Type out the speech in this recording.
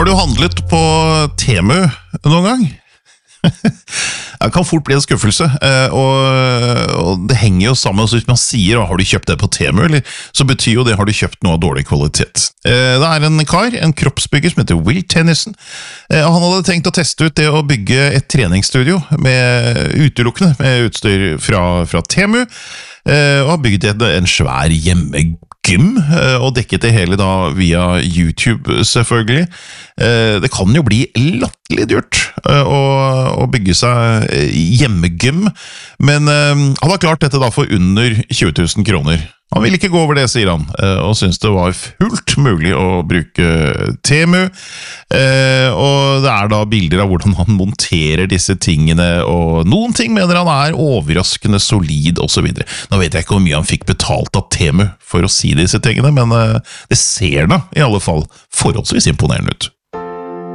Har du handlet på Temu noen gang? Det kan fort bli en skuffelse, og det henger jo sammen. Så hvis man sier, har du kjøpt det på Temu, eller, så betyr jo det, har du kjøpt noe av dårlig kvalitet. Det en kar, en kroppsbygger som heter Will Tennyson. Han hadde tenkt å teste ut det å bygge et treningsstudio utelukkende med utstyr fra Temu, og har bygd en svær hjemmegym, og dekket det hele da via YouTube selvfølgelig. Det kan jo bli latterlig dyrt å bygge seg hjemmegym, men han har klart dette da for under 20 000 kroner. Han vil ikke gå over det, sier han, og synes det var fullt mulig å bruke Temu, og det da bilder av hvordan han monterer disse tingene, og noen ting mener han overraskende solid og så videre. Nå vet jeg ikke hvor mye han fikk betalt av Temu for å si disse tingene, men det ser da i alle fall forholdsvis imponerende ut.